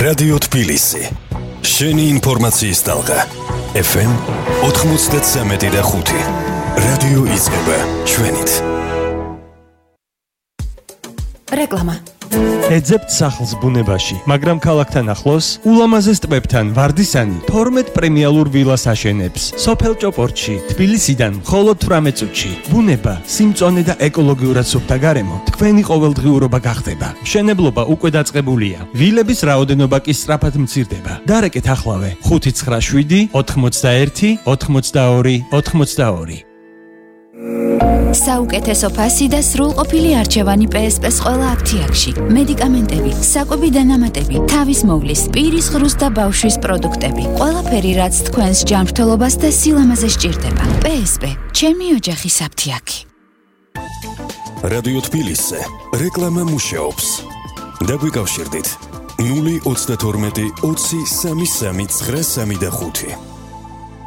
რადიო თბილისი. შენი ინფორმაციის ტალღა. FM 93.5. რადიო იწყება ჩვენით. რეკლამა. ეძებთ სახლს ბუნებაში, მაგრამ ქალაქთან ახლოს ულამაზეს ტბებთან ვარდისანი 12 პრემიალურ ვილას აშენებს. სოფელ ჭოპორტში, თბილისიდან მხოლოდ 18 წუთში. ბუნება, სიმწონე და ეკოლოგიურად სუფთა გარემო თქვენი ყოველდღიურობა გახდება. მშენებლობა უკვე დაწყებულია. ვილების რაოდენობა კი სწრაფად მცირდება. დარეკეთ ახლავე 597 81 82 82. საუკეთესო ფასი და სრულყოფილი არჩევანი PSP-ს ყველა აფთიაქში. მედიკამენტები, საკვები დანამატები, თავის მოვლის, პირის ღრუს და ბავშვის პროდუქტები. ყველაფერი, რაც თქვენს ჯანმრთელობას და სილამაზეს სჭირდება. PSP, ჩემი ოჯახის აფთიაქი. რადიო თბილისზე რეკლამა მუშაობს. დაგვიკავშირდით 032 20 33 935.